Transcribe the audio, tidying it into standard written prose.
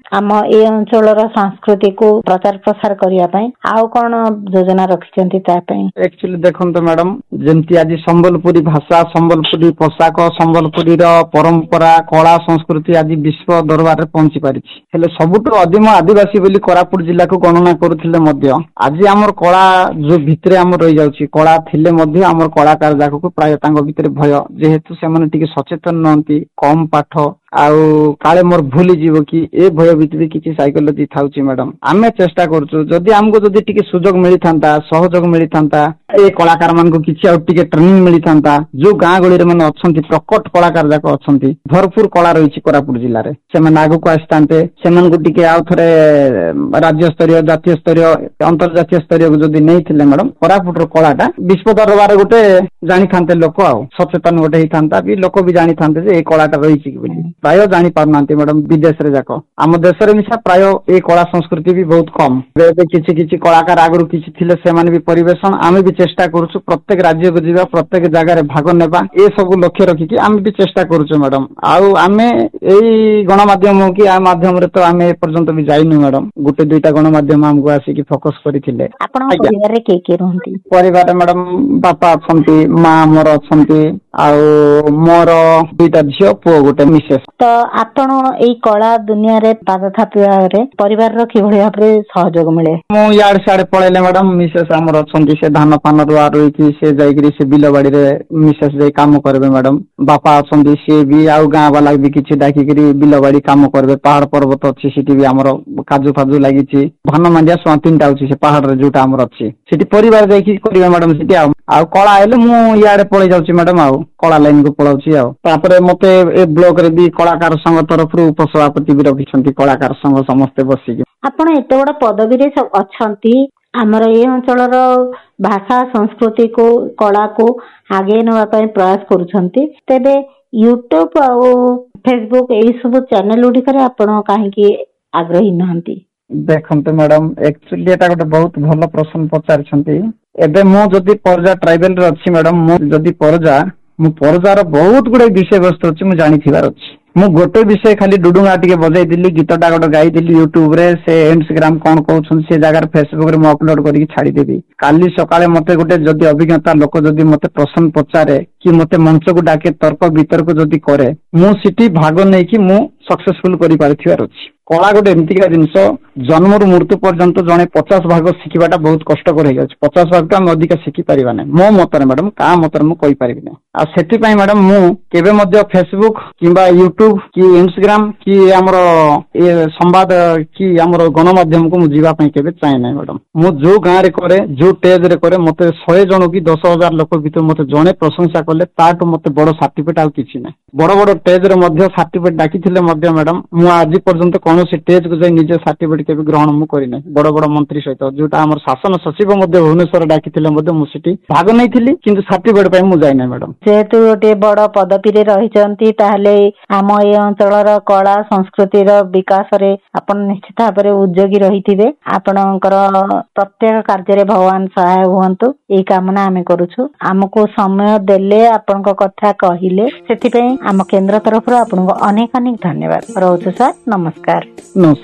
ଆମ ଏ ଅଞ୍ଚଳର ସଂସ୍କୃତି को प्रचार प्रसार करने आउ कौन योजना रखिछंती ता पई? एक्चुअली देखो मैडम जमती आज संबलपुरी भाषा संबलपुरी पोशाक संबलपुरी परंपरा कला संस्कृति आज विश्व दरबार पहुंची पारी हेले सबुठ अधिम आदिवासी बोली कोरापुट जिला को गणना करुले आज आमर कला जो भितरे आम रही जाउची कला थिले मध्य आमर कलाकार जाक को प्राय तांको भितरे भय जेहेतु से माने टिके सचेतन नहंती कम पाठ आउ काले मोर भूली जीव कि ए भय भितर किसी साइकोलॉजी थाउची मैडम आमे चेष्टा करछु जदि हमको जदि टिके सुजोग मिली थांता सहयोग मिली थांता ए कलाकार मान को किछि आउ टिके ट्रेनिंग मिली थांता जो गां गळी रे माने अछंती प्रकट कलाकार जाक अछंती भरपूर कला रहिछि कोरापुट जिल्ला रे सेमान आगु को आस्तांते सेमान को टिके आउ थरे राज्य स्तरीय जातीय स्तरीय अंतर्जातीय स्तरीय को जदि नै थिले मैडम कोरापुट रो कलाटा विश्व दरबार गोटे जानि थांते लोक आउ सचेतन गोटे हि थांता भी लोक भी जानि थांते जे ए कलाटा रहिछि कि बोली प्राय जानी पारनांती मैडम विदेश रे जाको आम देश रे मिसा प्राय ए कला संस्कृति भी बहुत कम किछि किछि कलाकार आगरु किछि थिले से माने भी परिवेशन आमे भी चेष्टा करछु प्रत्येक राज्य को जीवा प्रत्येक जगह रे भाग नेबा ए सब लक्ष्य रखि कि आमे भी चेष्टा करछु मैडम आउ आमे एई गणमाध्यम कि आ माध्यम रे तो आमे पर्यंत भी जाइनु मैडम गुटे दुईटा गणमाध्यम हमको आसी कि फोकस करिथिले आपण परिवार रे के रहंती परिवार रे मैडम बापा अछंती मां मोर अछंती आउ मोर दुईटा झियो पो गुटे मिसेस तो आपण एई कला दुनिया रे पाद थापिया रे परिवार रो कि भलिया रे सहयोग मिले मु याड साडे पळेले मैडम मिसेस हमर अछंती से धान पान रुआ रुई कि से जाईकरी से बिलबाड़ी रे मिसेस जे काम करबे मैडम बापा अछंती से भी आउ गां वाला भी किछि डाकी करी बिलबाड़ी काम करबे पहाड़ पर्वत अछि सिटी भी हमर काजू फाजू लागिछि धान मांडिया सो तीनटा अछि से पहाड़ रे जोटा हमर अछि सिटी परिवार जाईकि करबे मैडम सिटी आउ कला आइले मु याडे पळे जाउछि मैडम आउ कला लाइन को पळाउछि आउ तापरे मते ए ब्लॉक रे भी कलाकार संघ तरफ उपसभापति भी रखिछंती कलाकार संघ समस्ते बसिक आपण एते बड़ पदवी रे सब अछंती हमर ए अंचलर भाषा संस्कृति को कला को आगे नवा पय प्रयास करूछंती तेबे यूट्यूब और फेसबुक एई सब चैनल उडी करे आपण काहे की आग्रही नहंती? देखंतु मैडम एक्चुअली एटा गोटे बहुत भलो प्रश्न पचारछंती एबे मो जदी परजा ट्राइबल रे अछि मैडम मो जदी परजार बहुत गुडे विषय वस्तु अछि मु जानि थिबार अछि मु गोटे विषय खाली डुडुंगा टिके बजाई दिल्ली गीतटा गोटे गाई दिल्ली यूट्यूब रे से इंस्टाग्राम कोन कहउछन से जगह फेसबुक रे मु अपलोड करी छाडी देबी काली सकाळे मते गोटे जदी अभिज्ञता लोक जदी मते प्रश्न पचारे कि मते मंच को डाके तर्क वितर्क जदी करे मु सिटी भाग नै कि मु सक्सेसफुल करी पारथिवार अछि कला गोटे एमतिका जिनस जन्म रु मृत्यु पर्यंत जने 50 भाग शिखिबाटा बहुत कष्टकर हो जाଉଛି 50 भाग हम अधिक शिखि परिबा नै मो मतरे मैडम का मतरे मु कहि परिबि नै आ सेति पई मैडम मु केबे मध्य फेसबुक किबा यूट्यूब कि इंस्टाग्राम कि हमरो ए संवाद कि हमरो गणमाध्यम को मु जीवा पई केबे चाहे नै मैडम मु जो गां रे करे जो टेज रे करे मते 100 जन कि 10,000 लोक भितर मते जने प्रशंसा करले ताटो मते बड़ सर्टिफिकेट आ किछि नै बड़ बड़ टेज रे मध्य सर्टिफिकेट डाकिथिले मध्य मैडम मु आज पर्यंत कोनो से टेज को जाय निजे सर्टिफिकेट केबे ग्रहण मु करि नै बड़ बड़ मंत्री सहित जोटा हमर शासन सचिव मध्य भुवनेश्वर डाकिथिले मध्य मु सिटी भाग नै थिली किंतु सर्टिफिकेट पय मु जाय नै मैडम जेतु गोटे बड़ पदपी रे रहिचंती ताहले आम ए अंचलर कला संस्कृति रो विकास रे आपण निश्चित भाव रे उद्योगी रहिथिबे आपणकर प्रत्येक कार्य रे भगवान सहाय हुअंतु ए कामना आमे करूछु हमको समय देले आपन को कथा कहिले सेति पय आम केंद्र तरफ रो आपन को अनेक अनेक धन्यवाद रहउछु सर नमस्कार।